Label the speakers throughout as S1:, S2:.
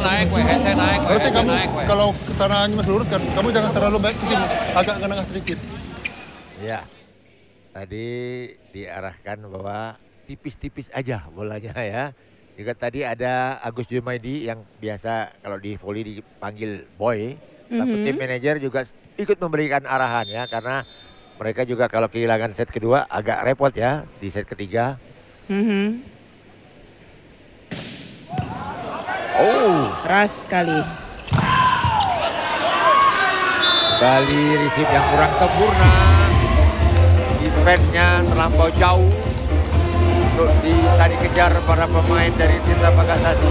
S1: naik, hese naik,
S2: Berarti kamu
S1: naik.
S2: kalau kesana Mas lurus kan, kamu jangan terlalu baik ke sini, agak ke tengah sedikit.
S3: Ya, tadi diarahkan bahwa tipis-tipis aja bolanya ya. Juga tadi ada Agus Jumaidi yang biasa kalau di volley dipanggil boy. Tapi tim manajer juga ikut memberikan arahan ya. Karena mereka juga kalau kehilangan set kedua agak repot ya di set ketiga. Oh,
S4: Keras sekali.
S3: kembali receive yang kurang sempurna. Defense-nya terlampau jauh untuk bisa dikejar para pemain dari Tirta Bagasasi.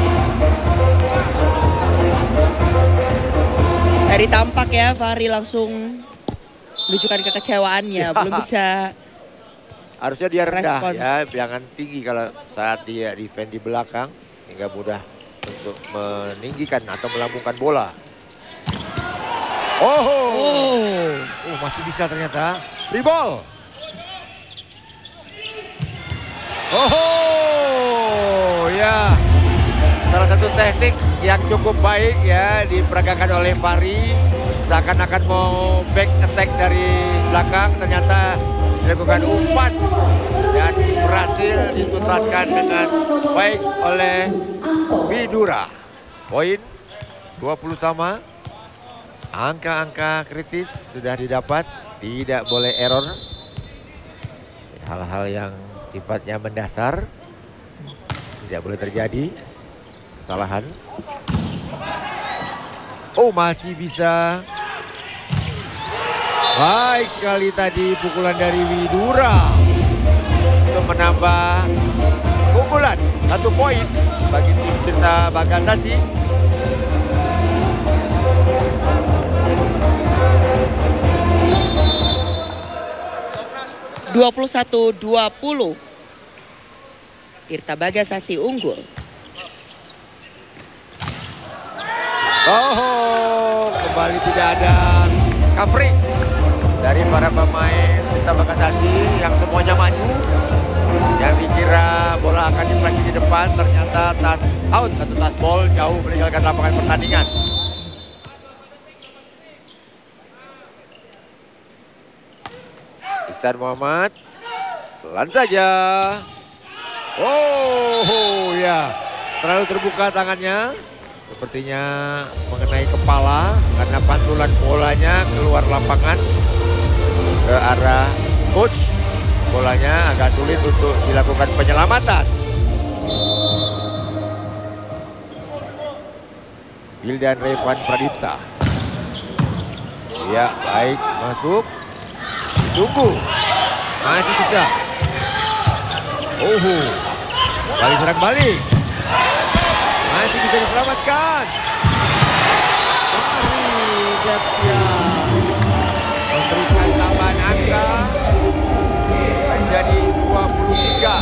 S4: Dari tampak ya Fahri langsung menunjukkan kekecewaannya, belum bisa.
S3: Harusnya dia rendah
S4: Respons.
S3: ya, jangan tinggi kalau saat dia defend di belakang hingga mudah untuk meninggikan atau melambungkan bola. Oh, masih bisa ternyata. Free ball. Oh, ya. Salah satu teknik yang cukup baik ya diperagakan oleh Fahri. Seakan-akan mau back attack dari belakang, ternyata dilakukan umpan dan berhasil dituntaskan dengan baik oleh Widura. Poin 20 sama. Angka-angka kritis sudah didapat, tidak boleh error. Hal-hal yang sifatnya mendasar tidak boleh terjadi. Kesalahan. Oh, masih bisa. Baik sekali tadi pukulan dari Widura untuk menambah keunggulan 1 poin bagi tim Tirta Bagasasi.
S4: (21-20). Tirta Bagasasi unggul.
S3: Oh, kembali tidak ada covering dari para pemain Tirta Bagasasi yang semuanya maju. Yang dikira bola akan diflashing di depan, ternyata touch out atau touch ball jauh meninggalkan lapangan pertandingan. Ihsan Muhammad, pelan saja. Oh ya, terlalu terbuka tangannya. Sepertinya mengenai kepala karena pantulan bolanya keluar lapangan ke arah coach. Bolanya agak sulit untuk dilakukan penyelamatan. Wildan Revan Pradipta. Ya, baik, masuk. Tunggu. Masih bisa. Oh, balik serang balik. Masih bisa diselamatkan. Mari Septia memberikan tambahan angka menjadi 23.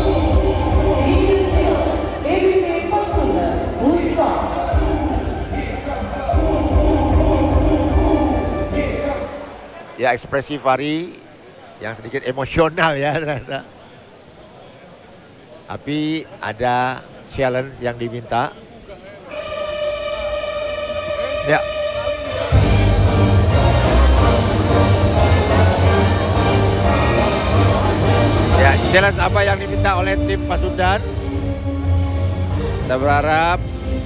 S3: Ya, ekspresi Fahri yang sedikit emosional ya ternyata. Tapi ada challenge yang diminta. Ya. Ya, challenge apa yang diminta oleh tim Pasundan? Kita berharap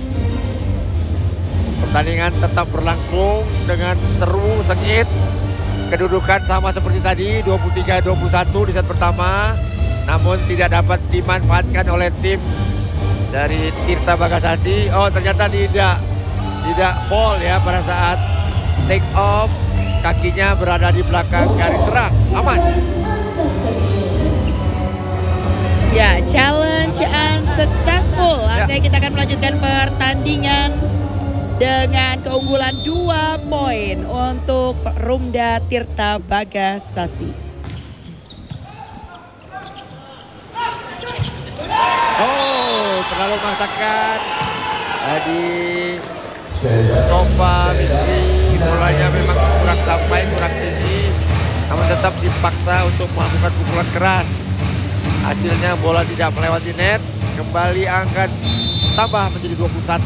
S3: pertandingan tetap berlangsung dengan seru, sengit. Kedudukan sama seperti tadi, 23-21 di set pertama. Namun tidak dapat dimanfaatkan oleh tim dari Tirta Bagasasi. Oh, ternyata tidak fall ya pada saat take off. Kakinya berada di belakang garis serang. Aman.
S4: Ya, challenge unsuccessful. Artinya kita akan melanjutkan pertandingan dengan keunggulan 2 poin untuk Rumda Tirta Bagasasi.
S3: Oh, terlalu memaksakan. Tadi Mustafa Fikri bolanya memang kurang sampai, kurang tinggi. Namun tetap dipaksa untuk melakukan pukulan keras. Hasilnya bola tidak melewati net. Kembali angkat tambah menjadi 21.